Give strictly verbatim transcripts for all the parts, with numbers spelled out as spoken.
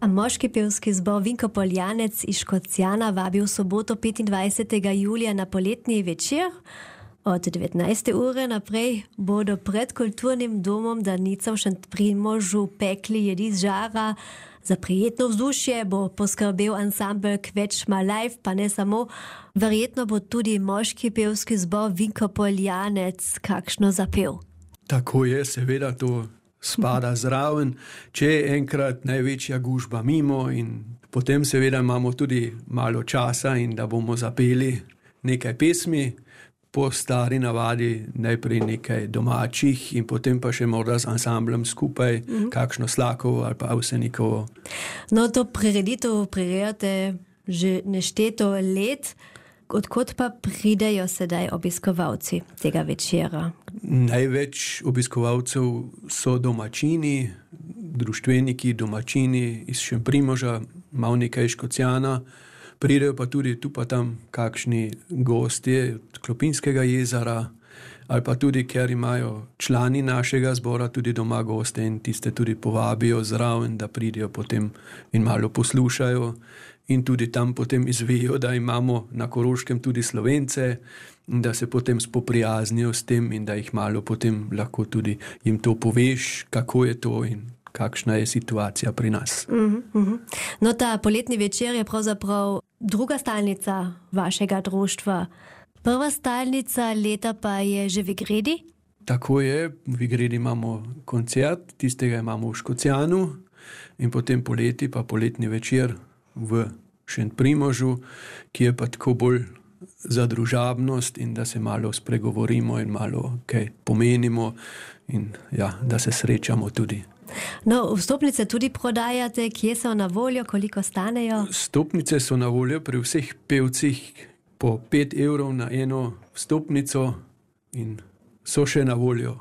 A moški pevski zbor Vinko Poljanec iz Škocjana vabi v soboto petindvajsetega julija na poletni večer. Od devetnajste ure naprej bodo pred kulturnim domom Danica v Šentprimožu pekli jedi z žara. Za prijetno vzdušje bo poskrbel ansambl Kvečma Live, pa ne samo. Verjetno bo tudi moški pevski zbor Vinko Poljanec kakšno zapel. Tako je, seveda to spada zraven, če je enkrat največja gužba mimo in potem seveda imamo tudi malo časa in da bomo zapeli nekaj pesmi, po stari navadi najprej nekaj domačih in potem pa še morda z ansamblem skupaj, mm-hmm. kakšno Slakovo ali pa Avsenikovo. No, to prireditev prirejate že nešteto let. Odkot pa pridejo sedaj obiskovalci tega večera? Največ obiskovalcev so domačini, društveniki, domačini iz Šentprimoža, malo nekaj Škocjana. Pridejo pa tudi tu pa tam kakšni gostje od Klopinskega jezera ali pa tudi, ker imajo člani našega zbora tudi doma goste in tiste tudi povabijo zraven, da pridejo potem in malo poslušajo. In tudi tam potem izvejo, da imamo na Koroškem tudi Slovence in da se potem spoprijaznijo s tem in da jih malo potem lahko tudi jim to poveš, kako je to in kakšna je situacija pri nas. Uh-huh, uh-huh. No, ta poletni večer je pravzaprav druga stalnica vašega društva. Prva stalnica leta pa je že v Vigredi? Tako je, v Vigredi imamo koncert, tistega imamo v Škocjanu in potem poleti pa poletni večer v Šentprimožu, ki je pa tako bolj za družabnost in da se malo spregovorimo in malo kaj pomenimo in ja, da se srečamo tudi. No, vstopnice tudi prodajate, kje so na voljo, koliko stanejo? Vstopnice so na voljo pri vseh pevcih po pet evrov na eno vstopnico in so še na voljo.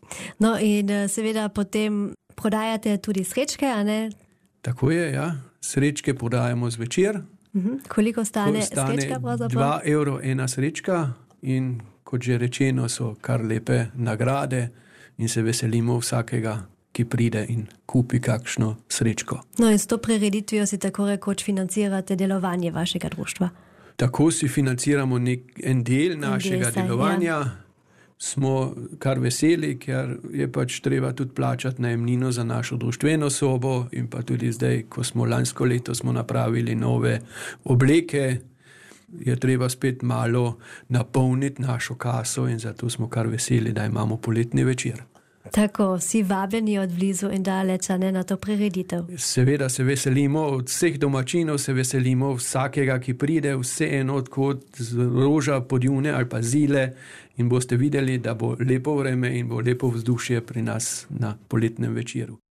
No in seveda potem prodajate tudi srečke, a ne? Tako je, ja. Srečke podajamo zvečer. Uh-huh. Koliko stane, stane srečka pravzaprav? dva evra ena srečka in kot že rečeno so kar lepe nagrade in se veselimo vsakega, ki pride in kupi kakšno srečko. No in s to prireditvijo si tako rekoč financirate delovanje vašega društva? Tako si financiramo nek, en del našega en del, delovanja. Ja. Smo kar veseli, ker je pač treba tudi plačati najemnino za našo društveno sobo in pa tudi zdaj, ko smo lansko leto smo napravili nove obleke, je treba spet malo napolniti našo kaso in zato smo kar veseli, da imamo poletni večer. Tako, vsi vabljeni od blizu in daleč, ne, na to prireditev. Seveda se veselimo, od vseh domačinov se veselimo, vsakega, ki pride, vseeno odkot z Roža, Podjune ali pa Zile in boste videli, da bo lepo vreme in bo lepo vzdušje pri nas na poletnem večeru.